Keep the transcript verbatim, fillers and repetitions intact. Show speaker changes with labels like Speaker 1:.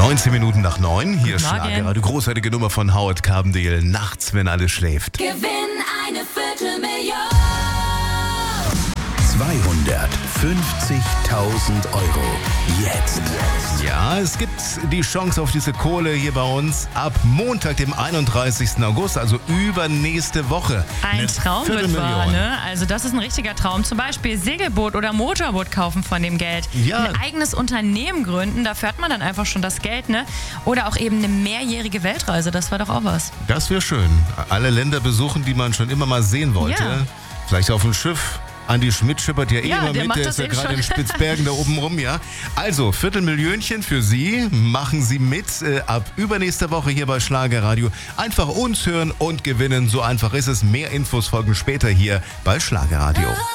Speaker 1: neunzehn Minuten nach neun. Hier
Speaker 2: Guten Morgen.
Speaker 1: Schlager. Die großartige Nummer von Howard Carpendale. Nachts, wenn alles schläft.
Speaker 3: Gewinn eine Viertelmillion.
Speaker 4: zweihundertfünfzigtausend Euro. Jetzt.
Speaker 1: Ja, es gibt die Chance auf diese Kohle hier bei uns ab Montag, dem einunddreißigsten August, also übernächste Woche.
Speaker 2: Ein
Speaker 1: Eine
Speaker 2: Traum wird
Speaker 1: Viertelmillion.
Speaker 2: wahr, ne? Also das ist ein richtiger Traum. Zum Beispiel Segelboot oder Motorboot kaufen von dem Geld.
Speaker 1: Ja.
Speaker 2: Ein eigenes Unternehmen gründen, dafür hat man dann einfach schon das Geld, ne? Oder auch eben eine mehrjährige Weltreise, das war doch auch was.
Speaker 1: Das wäre schön. Alle Länder besuchen, die man schon immer mal sehen wollte.
Speaker 2: Ja.
Speaker 1: Vielleicht auf dem Schiff. Andi Schmidt schippert ja eh
Speaker 2: Ja,
Speaker 1: immer
Speaker 2: der
Speaker 1: mit,
Speaker 2: macht
Speaker 1: der
Speaker 2: das
Speaker 1: ist ja
Speaker 2: eh
Speaker 1: gerade
Speaker 2: schon.
Speaker 1: in Spitzbergen da oben rum, ja. Also, Viertelmillionchen für Sie, machen Sie mit äh, ab übernächster Woche hier bei Schlagerradio. Einfach uns hören und gewinnen, so einfach ist es. Mehr Infos folgen später hier bei Schlagerradio.